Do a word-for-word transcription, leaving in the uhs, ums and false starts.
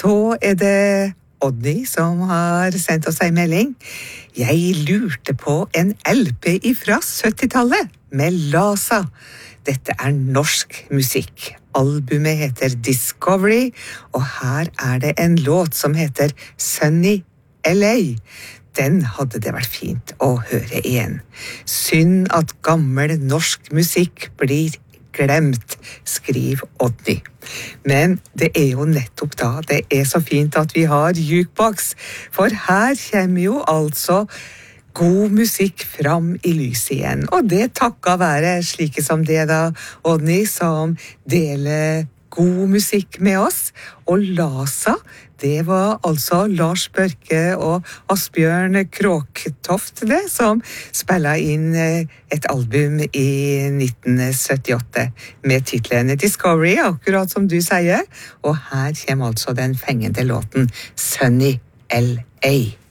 Så er det Odny som har sendt oss en melding. Jeg lurte på en L P fra syttitallet med Lasa. Dette er norsk musikk. Albumet heter Discovery, og her er det en låt som heter Sunny L A. Den hadde det vært fint å høre igjen. Synd at gammel norsk musikk blir glemt, skriv Odny. Men det er jo nettopp da det er så fint at vi har jukebox, for her kommer jo altså god musikk fram i lyset igjen. Og det takka være slike som det da, Odny, som deler god musikk med oss. Og Lasa, det var altså Lars Børke og Asbjørn Kråktoft det, som spillet inn et album i nitten syttiåtte med titlen Discovery, akkurat som du sier. Og her kommer altså den fengende låten Sunny L A.